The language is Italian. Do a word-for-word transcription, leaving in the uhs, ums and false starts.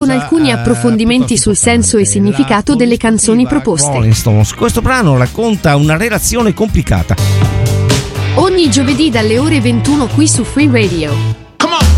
con alcuni approfondimenti sul senso e significato delle canzoni proposte. Rolling Stones. Questo brano racconta una relazione complicata. Ogni giovedì dalle ore ventuno qui su Free Radio.